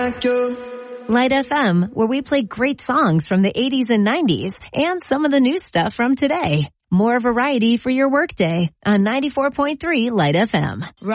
like you. Light FM, where we play great songs from the 80s and 90s and some of the new stuff from today. More variety for your workday on 94.3 Light FM.